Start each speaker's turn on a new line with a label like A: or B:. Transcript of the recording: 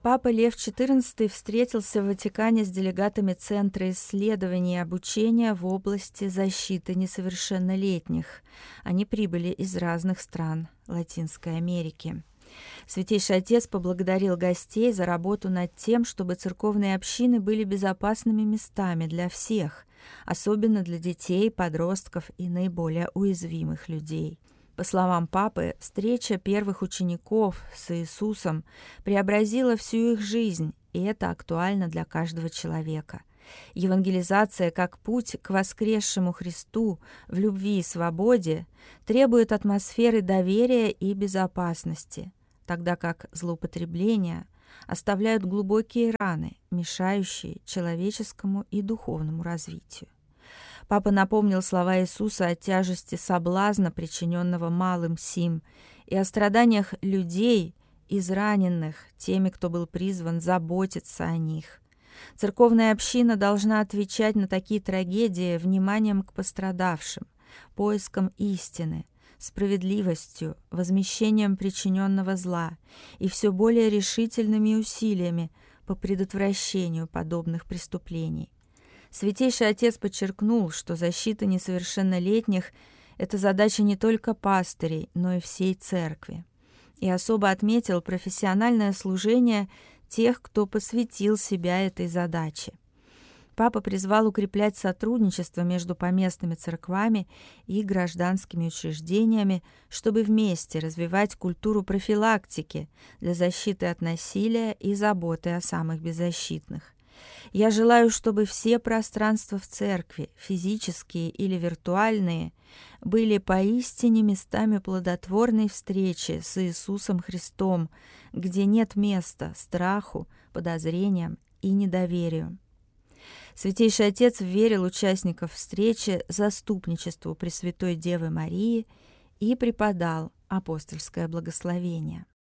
A: Папа Лев XIV встретился в Ватикане с делегатами Центра исследований и обучения в области защиты несовершеннолетних. Они прибыли из разных стран Латинской Америки. Святейший Отец поблагодарил гостей за работу над тем, чтобы церковные общины были безопасными местами для всех, особенно для детей, подростков и наиболее уязвимых людей. По словам Папы, встреча первых учеников с Иисусом преобразила всю их жизнь, и это актуально для каждого человека. Евангелизация как путь к воскресшему Христу в любви и свободе требует атмосферы доверия и безопасности, тогда как злоупотребления оставляют глубокие раны, мешающие человеческому и духовному развитию. Папа напомнил слова Иисуса о тяжести соблазна, причиненного малым сим, и о страданиях людей, израненных теми, кто был призван заботиться о них. Церковная община должна отвечать на такие трагедии вниманием к пострадавшим, поиском истины, справедливостью, возмещением причиненного зла и все более решительными усилиями по предотвращению подобных преступлений. Святейший Отец подчеркнул, что защита несовершеннолетних – это задача не только пастырей, но и всей церкви. И особо отметил профессиональное служение тех, кто посвятил себя этой задаче. Папа призвал укреплять сотрудничество между поместными церквами и гражданскими учреждениями, чтобы вместе развивать культуру профилактики для защиты от насилия и заботы о самых беззащитных. Я желаю, чтобы все пространства в церкви, физические или виртуальные, были поистине местами плодотворной встречи с Иисусом Христом, где нет места страху, подозрениям и недоверию. Святейший Отец верил участников встречи заступничеству Пресвятой Девы Марии и преподал апостольское благословение.